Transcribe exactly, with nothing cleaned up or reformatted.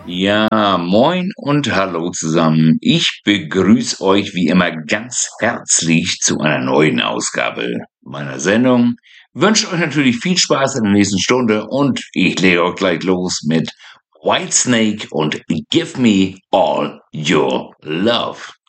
Ja, moin und hallo zusammen. Ich begrüße euch wie immer ganz herzlich zu einer neuen Ausgabe meiner Sendung. Wünsche euch natürlich viel Spaß in der nächsten Stunde und ich lege auch gleich los mit Whitesnake und Give Me All Your Love.